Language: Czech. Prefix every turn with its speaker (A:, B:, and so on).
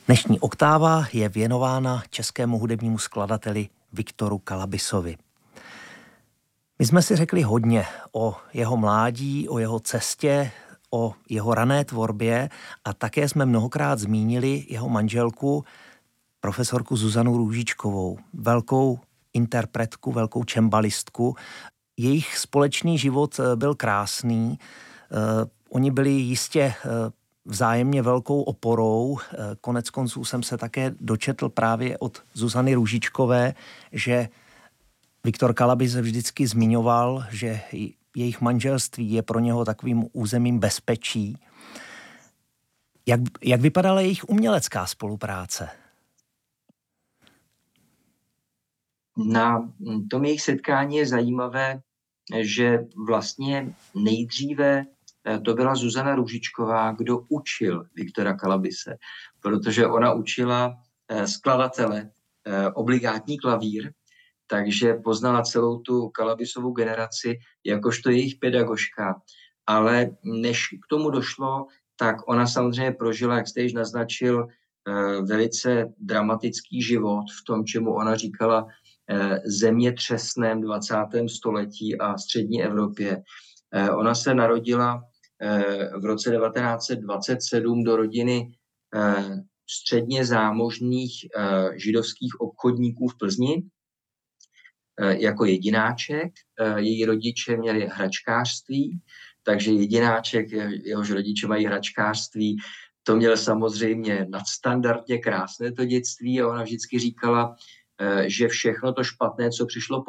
A: Dnešní oktáva je věnována českému hudebnímu skladateli Viktoru Kalabisovi. My jsme si řekli hodně o jeho mládí, o jeho cestě, o jeho rané tvorbě a také jsme mnohokrát zmínili jeho manželku, profesorku Zuzanu Růžičkovou, velkou interpretku, velkou čembalistku. Jejich společný život byl krásný. Oni byli jistě vzájemně velkou oporou. Konec konců jsem se také dočetl právě od Zuzany Růžičkové, že Viktor Kalabis vždycky zmiňoval, že jejich manželství je pro něho takovým územím bezpečí. Jak vypadala jejich umělecká spolupráce?
B: Na tom jejich setkání je zajímavé, že vlastně nejdříve to byla Zuzana Růžičková, kdo učil Viktora Kalabise, protože ona učila skladatele obligátní klavír, takže poznala celou tu Kalabisovu generaci jakožto jejich pedagožka. Ale než k tomu došlo, tak ona samozřejmě prožila, jak jste již naznačil, velice dramatický život v tom, čemu ona říkala zemětřesném 20. století a střední Evropě. Ona se narodila v roce 1927 do rodiny středně zámožných židovských obchodníků v Plzni jako jedináček. Její rodiče měli hračkářství, takže jedináček, jehož rodiče mají hračkářství, to měl samozřejmě nadstandardně krásné to dětství a ona vždycky říkala, že všechno to špatné, co přišlo